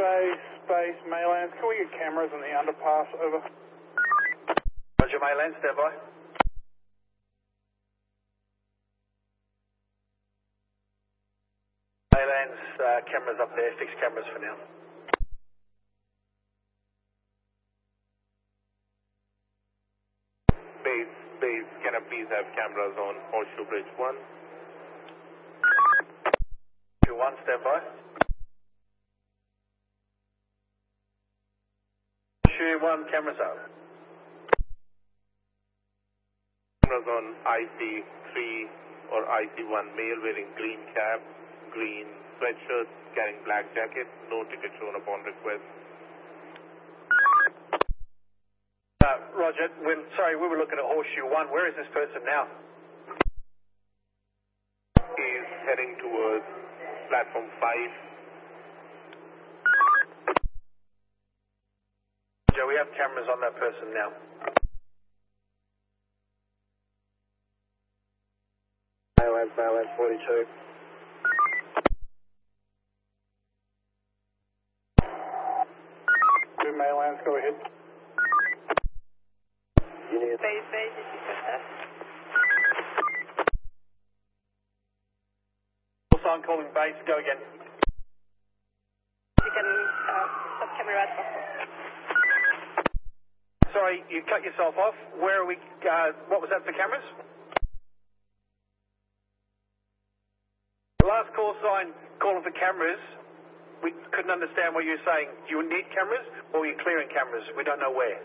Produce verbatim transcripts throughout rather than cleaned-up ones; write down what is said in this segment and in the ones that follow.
Base, base, Maylands, can we get cameras in the underpass, over? Roger, Maylands, stand by. Maylands, uh, cameras up there, fixed cameras for now. Base, base, can I please have cameras on Horseshoe Bridge one? Two one, stand by. Horseshoe one, cameras up. Cameras on I C three or I C one, male wearing green cap, green sweatshirt, carrying black jacket, no ticket shown upon request. Uh, Roger, we're, sorry, we were looking at Horseshoe one. Where is this person now? He's heading towards platform five. Joe, we have cameras on that person now. Maylands, Maylands forty-two. Two Maylands, go ahead. Unit. Base, base, this is Costa. Sign calling base, go again. You can uh, stop camera at possible. Sorry, you cut yourself off. Where are we, uh, what was that for cameras? The last call sign calling for cameras, we couldn't understand what you were saying. Do you need cameras or are you clearing cameras? We don't know where.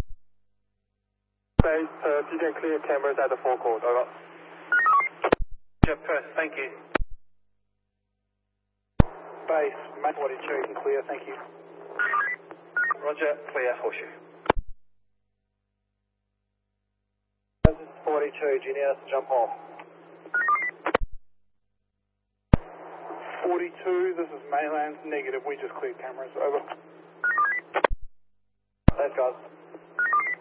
Base, Perth, you can clear cameras at the forecourt, over. Jeff Perth, thank you. Base, May forty-two, you can clear, thank you. Roger, clear, Horseshoe. forty-two, do you need us to jump off? forty-two, this is Maylands, negative, we just cleared cameras, over. Thanks, guys.